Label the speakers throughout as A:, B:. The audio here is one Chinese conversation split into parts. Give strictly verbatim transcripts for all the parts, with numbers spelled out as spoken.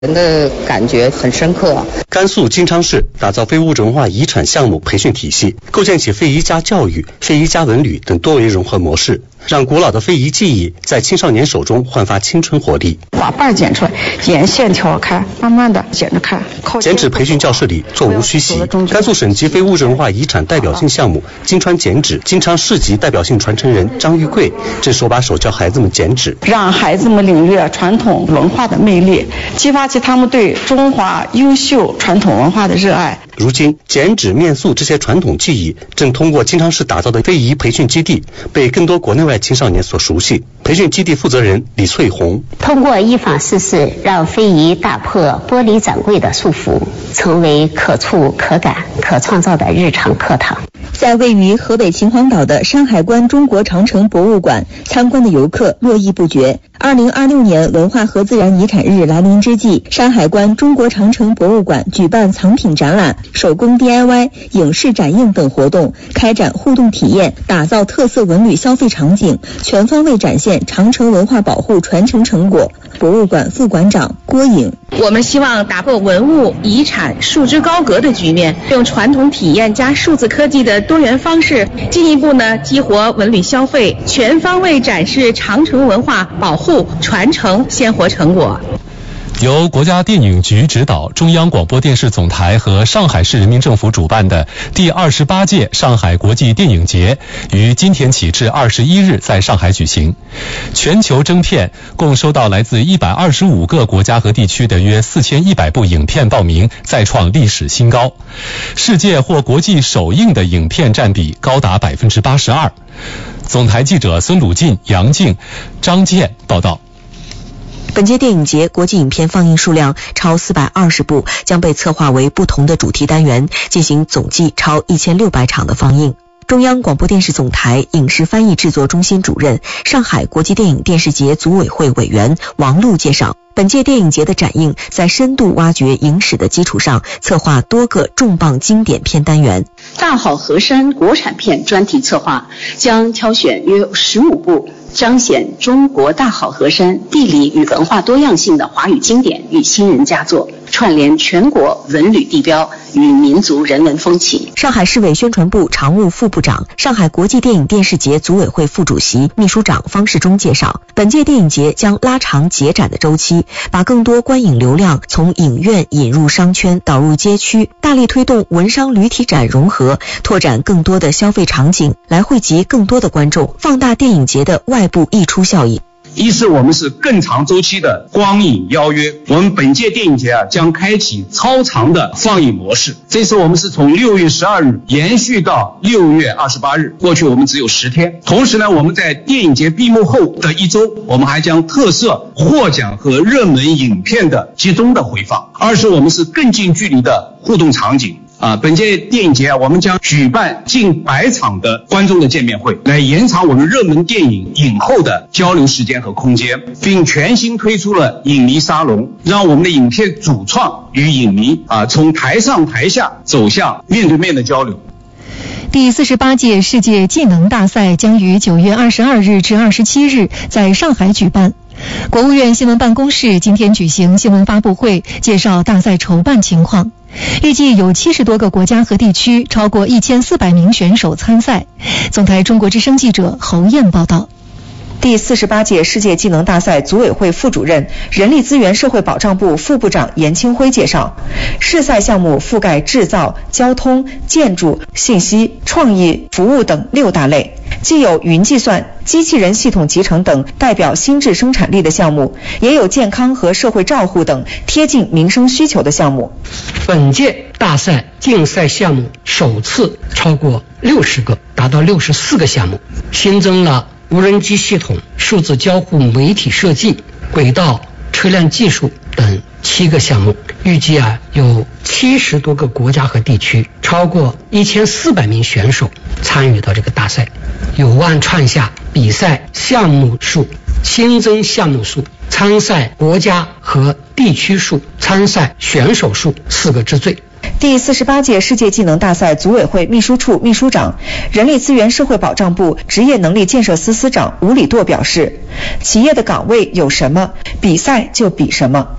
A: 人的感觉很深刻。
B: 甘肃金昌市打造非物质文化遗产项目培训体系，构建起非遗家教育、非遗家文旅等多维融合模式，让古老的非遗技艺在青少年手中焕发青春活力。
C: 把瓣剪出来，沿线条看，慢慢的剪着看。
B: 剪纸培训教室里座无虚席，甘肃省级非物质文化遗产代表性项目金川剪纸金昌市级代表性传承人张玉贵正手把手教孩子们剪纸，
C: 让孩子们领略传统文化的魅力，激发起他们对中华优秀传统文化的热爱。
B: 如今，剪纸、面塑这些传统技艺正通过金昌市打造的非遗培训基地，被更多国内外青少年所熟悉。培训基地负责人李翠红：
D: 通过依法施事，让非遗打破玻璃掌柜的束缚，成为可触、可感、可创造的日常课堂。
E: 在位于河北秦皇岛的山海关中国长城博物馆，参观的游客络绎不绝。二零二六年文化和自然遗产日来临之际，山海关中国长城博物馆举办藏品展览、手工 D I Y、影视展映等活动，开展互动体验，打造特色文旅消费场景，全方位展现长城文化保护传承成果。博物馆副馆长郭颖：
F: 我们希望打破文物遗产束之高阁的局面，用传统体验加数字科技的多元方式，进一步呢激活文旅消费，全方位展示长城文化保护传承鲜活成果。
G: 由国家电影局指导，中央广播电视总台和上海市人民政府主办的第二十八届上海国际电影节于今天起至二十一日在上海举行。全球征片共收到来自一百二十五个国家和地区的约四千一百部影片报名，再创历史新高。世界或国际首映的影片占比高达百分之八十二。总台记者孙鲁进、杨静、张健报道。
E: 本届电影节国际影片放映数量超四百二十部，将被策划为不同的主题单元，进行总计超一千六百场的放映。中央广播电视总台影视翻译制作中心主任、上海国际电影电视节组委会委员王璐介绍，本届电影节的展映在深度挖掘影史的基础上，策划多个重磅经典片单元。
H: 大好河山国产片专题策划将挑选约十五部彰显中国大好河山地理与文化多样性的华语经典与新人佳作，串联全国文旅地标与民族人文风情。
E: 上海市委宣传部常务副部长、上海国际电影电视节组委会副主席、秘书长方世忠介绍，本届电影节将拉长节展的周期，把更多观影流量从影院引入商圈，导入街区，大力推动文商旅体展融合，拓展更多的消费场景，来汇集更多的观众，放大电影节的外部溢出效应。
I: 一是我们是更长周期的光影邀约，我们本届电影节啊将开启超长的放映模式。这次我们是从六月十二日延续到六月二十八日，过去我们只有十天。同时呢，我们在电影节闭幕后的一周，我们还将特色获奖和热门影片的集中的回放。二是我们是更近距离的互动场景。啊，本届电影节啊，我们将举办近百场的观众的见面会，来延长我们热门电影影后的交流时间和空间，并全新推出了影迷沙龙，让我们的影片主创与影迷啊，从台上台下走向面对面的交流。
J: 第四十八届世界技能大赛将于九月二十二日至二十七日在上海举办。国务院新闻办公室今天举行新闻发布会，介绍大赛筹办情况。预计有七十多个国家和地区，超过一千四百名选手参赛。总台中国之声记者侯燕报道。
E: 第四十八届世界技能大赛组委会副主任、人力资源社会保障部副部长严清辉介绍，试赛项目覆盖制造、交通、建筑、信息、创意、服务等六大类，既有云计算、机器人系统集成等代表新质生产力的项目，也有健康和社会照护等贴近民生需求的项目。
K: 本届大赛竞赛项目首次超过六十个，达到六十四个项目，新增了无人机系统、数字交互媒体设计、轨道车辆技术等七个项目。预计啊有七十多个国家和地区，超过一千四百名选手参与到这个大赛，有望创下比赛项目数、新增项目数、参赛国家和地区数、参赛选手数四个之最。
E: 第四十八届世界技能大赛组委会秘书处秘书长、人力资源社会保障部职业能力建设司司长吴礼舵表示，企业的岗位有什么，比赛就比什么。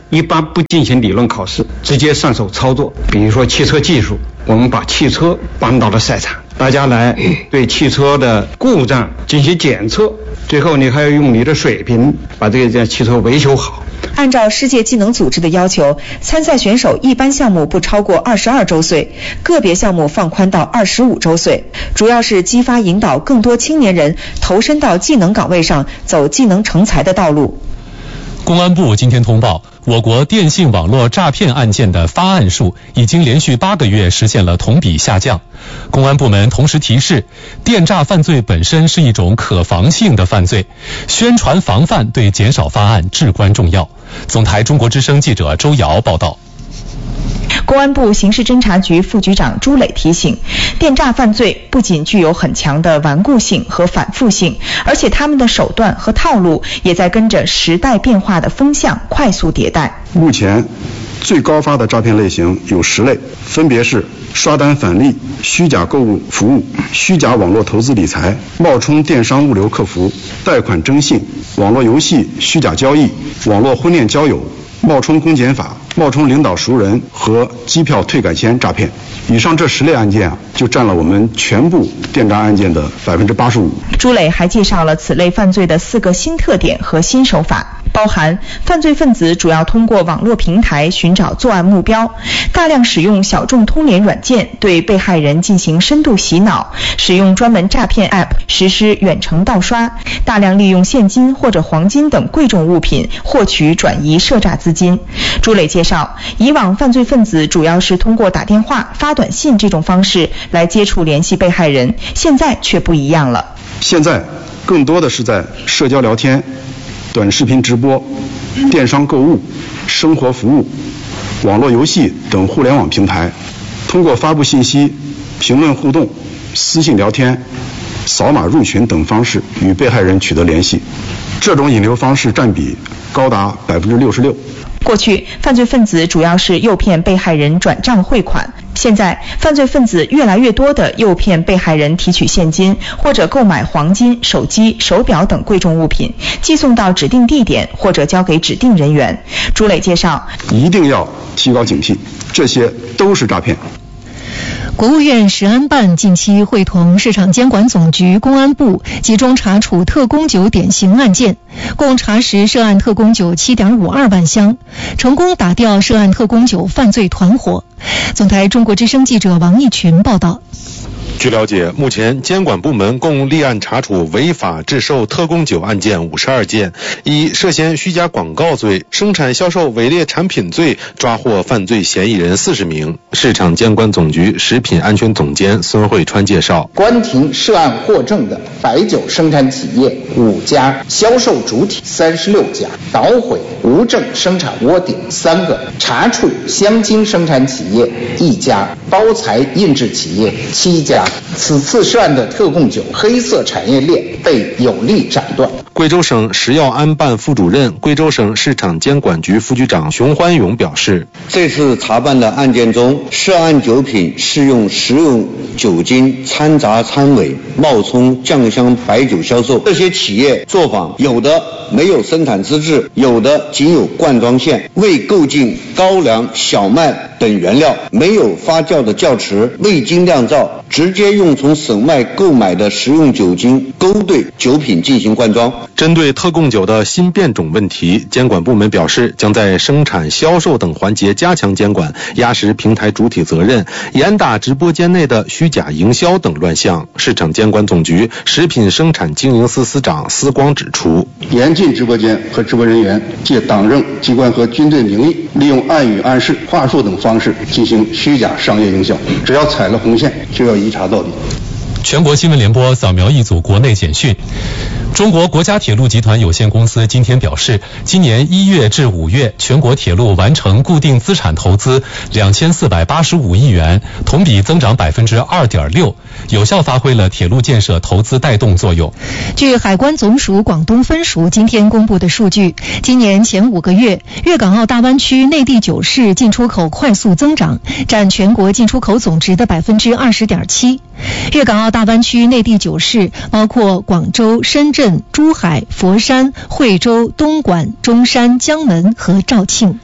L: 一般不进行理论考试，直接上手操作。比如说汽车技术，我们把汽车搬到了赛场，大家来对汽车的故障进行检测，最后你还要用你的水平把这个汽车维修好。
E: 按照世界技能组织的要求，参赛选手一般项目不超过二十二周岁，个别项目放宽到二十五周岁，主要是激发引导更多青年人投身到技能岗位上，走技能成才的道路。
G: 公安部今天通报，我国电信网络诈骗案件的发案数已经连续八个月实现了同比下降。公安部门同时提示，电诈犯罪本身是一种可防性的犯罪，宣传防范对减少发案至关重要。总台中国之声记者周瑶报道。
E: 公安部刑事侦查局副局长朱磊提醒，电诈犯罪不仅具有很强的顽固性和反复性，而且他们的手段和套路也在跟着时代变化的风向快速迭代。
M: 目前最高发的诈骗类型有十类，分别是刷单返利、虚假购物服务、虚假网络投资理财、冒充电商物流客服、贷款征信、网络游戏虚假交易、网络婚恋交友、冒充公检法、冒充领导熟人和机票退改签诈骗。以上这十类案件啊，就占了我们全部电诈案件的百分之八十五。
E: 朱磊还介绍了此类犯罪的四个新特点和新手法，包含犯罪分子主要通过网络平台寻找作案目标，大量使用小众通联软件对被害人进行深度洗脑，使用专门诈骗 App 实施远程盗刷，大量利用现金或者黄金等贵重物品获取转移涉诈资金。朱磊介绍，以往犯罪分子主要是通过打电话、发短信这种方式来接触联系被害人，现在却不一样了。
M: 现在更多的是在社交聊天、短视频直播、电商购物、生活服务、网络游戏等互联网平台，通过发布信息、评论互动、私信聊天、扫码入群等方式与被害人取得联系。这种引流方式占比高达百分之六十六。
E: 过去，犯罪分子主要是诱骗被害人转账汇款，现在犯罪分子越来越多地诱骗被害人提取现金，或者购买黄金、手机、手表等贵重物品，寄送到指定地点或者交给指定人员。朱磊介绍，
M: 一定要提高警惕，这些都是诈骗。
J: 国务院食安办近期会同市场监管总局、公安部集中查处特供酒典型案件，共查实涉案特供酒 七点五二万箱，成功打掉涉案特供酒犯罪团伙。总台中国之声记者王义群报道。
N: 据了解，目前监管部门共立案查处违法制售特供酒案件五十二件，以涉嫌虚假广告罪、生产销售伪劣产品罪抓获犯罪嫌疑人四十名。市场监管总局食品安全总监孙慧川介绍，
O: 关停涉案获证的白酒生产企业五家，销售主体三十六家，捣毁无证生产窝点三个，查处香精生产企业一家，包材印制企业七家。此次涉案的特供酒黑色产业链被有力斩断。
N: 贵州省食药安办副主任、贵州省市场监管局副局长熊欢勇表示，
P: 这次查办的案件中，涉案酒品是用食用酒精掺杂掺伪，冒充酱香白酒销售。这些企业作坊有的没有生产资质，有的仅有灌装线，未购进高粱、小麦等原料，没有发酵的窖池，未经酿造，直接用从省外购买的食用酒精勾兑酒品进行灌装。
N: 针对特供酒的新变种问题，监管部门表示，将在生产、销售等环节加强监管，压实平台主体责任，严打直播间内的虚假营销等乱象。市场监管总局食品生产经营司司长司光指出，
M: 严禁直播间和直播人员借党政机关和军队名义，利用暗语暗示、话术等方式进行虚假商业营销，只要踩了红线，就要一查到底。
G: 全国新闻联播扫描一组国内简讯。中国国家铁路集团有限公司今天表示，今年一月至五月，全国铁路完成固定资产投资两千四百八十五亿元，同比增长百分之二点六，有效发挥了铁路建设投资带动作用。
J: 据海关总署广东分署今天公布的数据，今年前五个月，粤港澳大湾区内地九市进出口快速增长，占全国进出口总值的百分之二十点七。粤港澳大湾区内地九市包括广州、深圳、珠海、佛山、惠州、东莞、中山、江门和肇庆。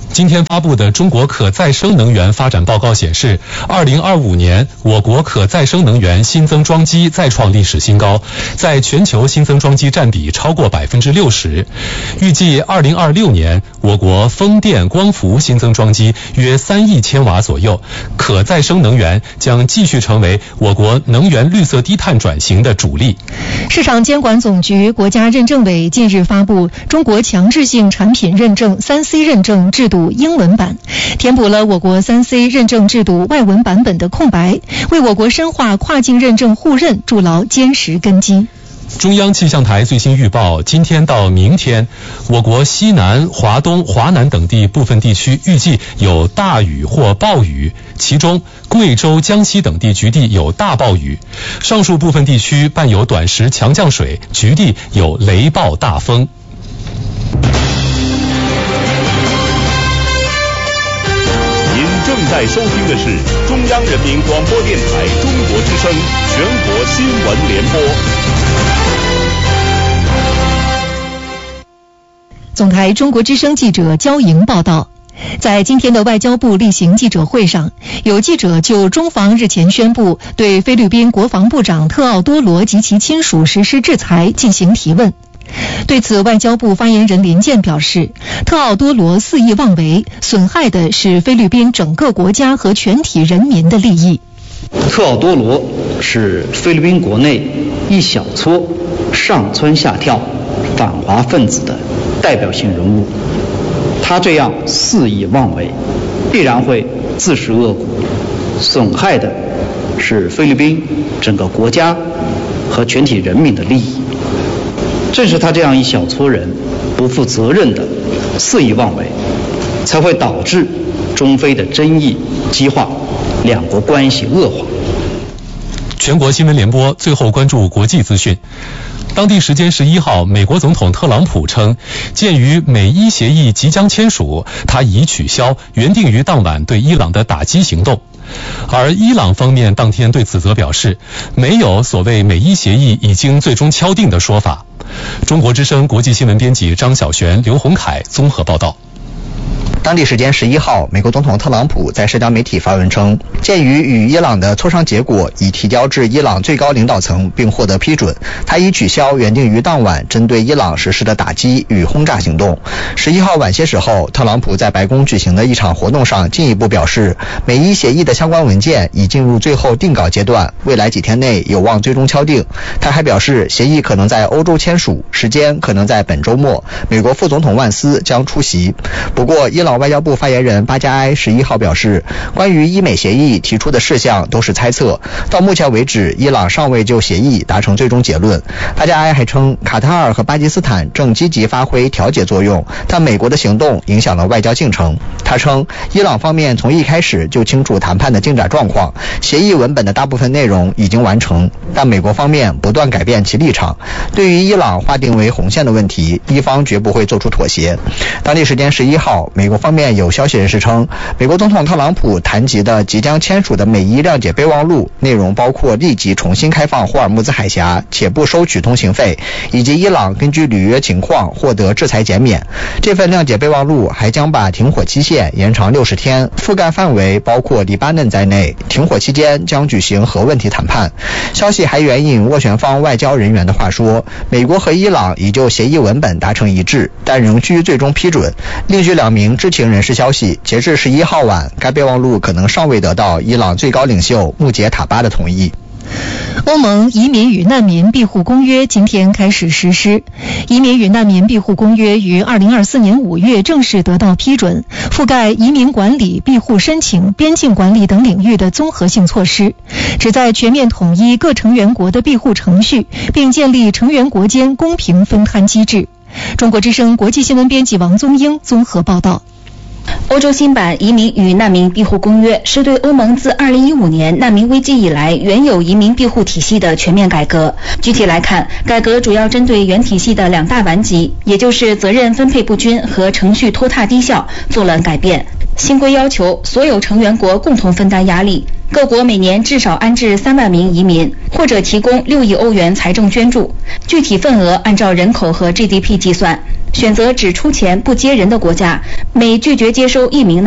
G: 今天发布的中国可再生能源发展报告显示，二零二五年我国可再生能源新增装机再创历史新高，在全球新增装机占比超过百分之六十。预计二零二六年，我国风电、光伏新增装机约三亿千瓦左右，可再生能源将继续成为我国能源绿色低碳转型的主力。
J: 市场监管总局、国家认证委近日发布《中国强制性产品认证 三 C 认证制度英文版》，填补了我国 三 C 认证制度外文版本的空白，为我国深化跨境认证互认筑牢坚实根基。
G: 中央气象台最新预报，今天到明天，我国西南、华东、华南等地部分地区预计有大雨或暴雨，其中贵州、江西等地局地有大暴雨，上述部分地区伴有短时强降水，局地有雷暴大风。
Q: 您正在收听的是中央人民广播电台中国之声全国新闻联播。
J: 总台中国之声记者焦莹报道，在今天的外交部例行记者会上，有记者就中方日前宣布对菲律宾国防部长特奥多罗及其亲属实施制裁进行提问。对此，外交部发言人林健表示，特奥多罗肆意妄为，损害的是菲律宾整个国家和全体人民的利益。
R: 特奥多罗是菲律宾国内一小撮上蹿下跳反华分子的代表性人物，他这样肆意妄为，必然会自食恶果，损害的是菲律宾整个国家和全体人民的利益。正是他这样一小撮人不负责任的肆意妄为，才会导致中菲的争议激化，两国关系恶化。
G: 全国新闻联播最后关注国际资讯。当地时间十一号，美国总统特朗普称，鉴于美伊协议即将签署，他已取消原定于当晚对伊朗的打击行动。而伊朗方面当天对此则表示，没有所谓美伊协议已经最终敲定的说法。中国之声国际新闻编辑张晓璇、刘洪凯综合报道。
S: 当地时间十一号，美国总统特朗普在社交媒体发文称，鉴于与伊朗的磋商结果已提交至伊朗最高领导层并获得批准，他已取消原定于当晚针对伊朗实施的打击与轰炸行动。十一号晚些时候，特朗普在白宫举行的一场活动上进一步表示，美伊协议的相关文件已进入最后定稿阶段，未来几天内有望最终敲定。他还表示，协议可能在欧洲签署，时间可能在本周末，美国副总统万斯将出席。不过，伊朗外交部发言人巴加埃十一号表示，关于伊美协议提出的事项都是猜测，到目前为止，伊朗尚未就协议达成最终结论。巴加埃还称，卡塔尔和巴基斯坦正积极发挥调解作用，但美国的行动影响了外交进程。他称，伊朗方面从一开始就清楚谈判的进展状况，协议文本的大部分内容已经完成，但美国方面不断改变其立场。对于伊朗划定为红线的问题，伊方绝不会做出妥协。当地时间十一号，美国方面有消息人士称，美国总统特朗普谈及的即将签署的美伊谅解备忘录内容包括立即重新开放霍尔木兹海峡，且不收取通行费，以及伊朗根据履约情况获得制裁减免。这份谅解备忘录还将把停火期限延长六十天，覆盖范围包括黎巴嫩在内，停火期间将举行核问题谈判。消息还援引斡旋方外交人员的话说，美国和伊朗已就协议文本达成一致，但仍需最终批准。另据两名知情人士消息，截至十一号晚，该备忘录可能尚未得到伊朗最高领袖穆杰塔巴的同意。
J: 欧盟移民与难民庇护公约今天开始实施。移民与难民庇护公约于二零二四年五月正式得到批准，覆盖移民管理、庇护申请、边境管理等领域的综合性措施，旨在全面统一各成员国的庇护程序，并建立成员国间公平分摊机制。中国之声国际新闻编辑王宗英综合报道。
T: 欧洲新版移民与难民庇护公约是对欧盟自二零一五年难民危机以来原有移民庇护体系的全面改革。具体来看，改革主要针对原体系的两大顽疾，也就是责任分配不均和程序拖沓低效做了改变。新规要求所有成员国共同分担压力，各国每年至少安置三万名移民，或者提供六亿欧元财政捐助，具体份额按照人口和 G D P 计算。 选择只出钱不接人的国家，美拒绝接收一名